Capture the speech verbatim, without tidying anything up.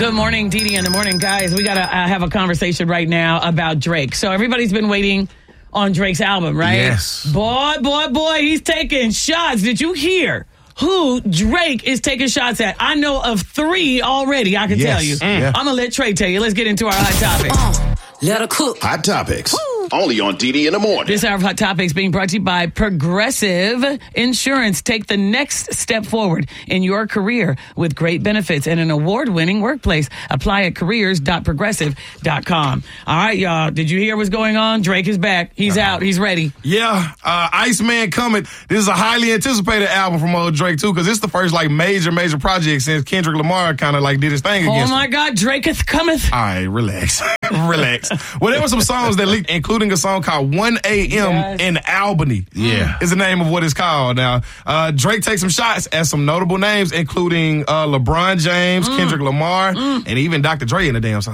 Good morning, Dee Dee in the morning. Guys, we got to uh, have a conversation right now about Drake. So everybody's been waiting on Drake's album, right? Yes. Boy, boy, boy, he's taking shots. Did you hear who Drake is taking shots at? I know of three already, I can Yes. tell you. Mm. Yeah. I'm going to let Trey tell you. Let's get into our hot topics. Uh, let her cook. Hot Topics. Only on D D in the morning. This hour of Hot Topics being brought to you by Progressive Insurance. Take the next step forward in your career with great benefits and an award-winning workplace. Apply at careers dot progressive dot com. All right, y'all. Did you hear what's going on? Drake is back. He's uh-huh. out. He's ready. Yeah. Uh, Iceman coming. This is a highly anticipated album from old Drake, too, because it's the first, like, major, major project since Kendrick Lamar kind of, like, did his thing Oh, against my him. God. Draketh cometh. All right, relax. relax. Well, there were some songs that leaked, including a song called one a.m. Yes. in Albany. Yeah. Is the name of what it's called. Now, uh, Drake takes some shots at some notable names, including uh, LeBron James, mm. Kendrick Lamar, mm. and even Doctor Dre in the damn song.